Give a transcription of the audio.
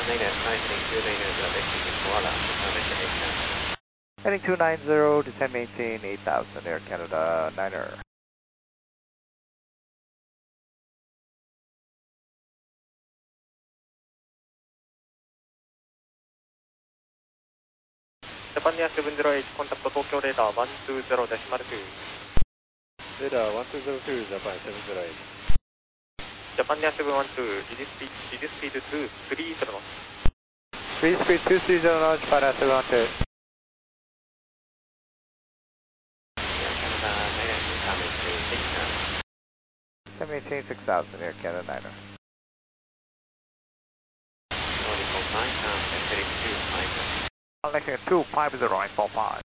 Heading 290, descend maintain 8000, Air Canada Niner. Japan Air 708, contact Tokyo radar 120.2. Radar 1202, Japan 708. Japan Air 712, reduce speed to 30 knots. Free speed 230 knots, Japan Air 712. Descend maintain 6000, Air Canada Niner. Connecting at 250.45.